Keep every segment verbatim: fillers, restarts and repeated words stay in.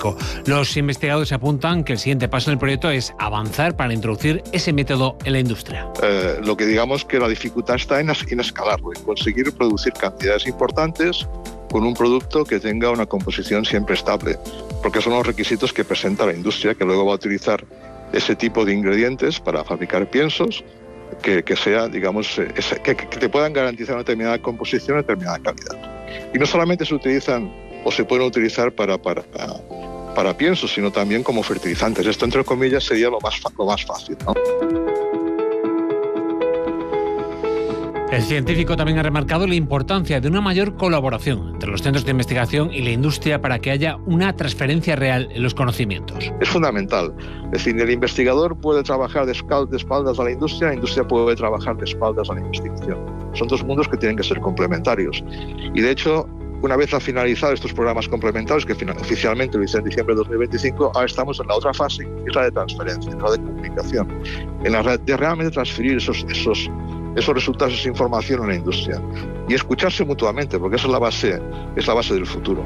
científico. Los investigadores apuntan que el siguiente paso del proyecto es avanzar para introducir ese método en la industria. Eh, lo que digamos que la dificultad está en, en escalarlo, en conseguir producir cantidades importantes con un producto que tenga una composición siempre estable, porque son los requisitos que presenta la industria, que luego va a utilizar ese tipo de ingredientes para fabricar piensos que, que sea, digamos, esa, que, que te puedan garantizar una determinada composición, una determinada calidad. Y no solamente se utilizan o se pueden utilizar para, para, para, para piensos, sino también como fertilizantes. Esto, entre comillas, sería lo más, lo más fácil, ¿no? El científico también ha remarcado la importancia de una mayor colaboración entre los centros de investigación y la industria para que haya una transferencia real en los conocimientos. Es fundamental. Es decir, el investigador puede trabajar de espaldas a la industria, la industria puede trabajar de espaldas a la investigación. Son dos mundos que tienen que ser complementarios. Y de hecho, una vez ha finalizado estos programas complementarios, que oficialmente lo hice en diciembre de dos mil veinticinco, ahora estamos en la otra fase, que es la de transferencia, la de comunicación, en la de realmente transferir esos, esos esos resultados, esa información en la industria y escucharse mutuamente, porque esa es la base, es la base del futuro.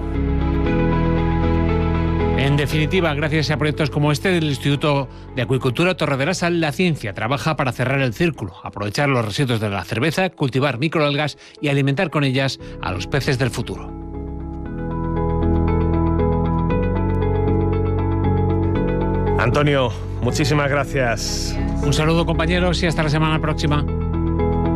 En definitiva, gracias a proyectos como este del Instituto de Acuicultura Torre de la Sal, la ciencia trabaja para cerrar el círculo, aprovechar los residuos de la cerveza, cultivar microalgas y alimentar con ellas a los peces del futuro. Antonio, muchísimas gracias. Un saludo, compañeros, y hasta la semana próxima.